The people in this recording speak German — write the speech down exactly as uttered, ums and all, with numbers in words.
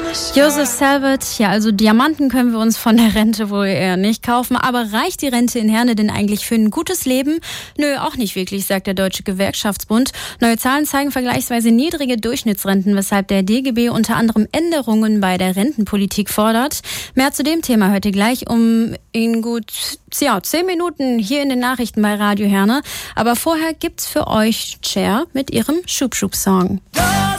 Joseph Salvat, ja, also Diamanten können wir uns von der Rente wohl eher nicht kaufen, aber reicht die Rente in Herne denn eigentlich für ein gutes Leben? Nö, auch nicht wirklich, sagt der Deutsche Gewerkschaftsbund. Neue Zahlen zeigen vergleichsweise niedrige Durchschnittsrenten, weshalb der D G B unter anderem Änderungen bei der Rentenpolitik fordert. Mehr zu dem Thema hört ihr gleich um in gut ja, zehn Minuten hier in den Nachrichten bei Radio Herne. Aber vorher gibt's für euch Cher mit ihrem Schub-Schub-Song.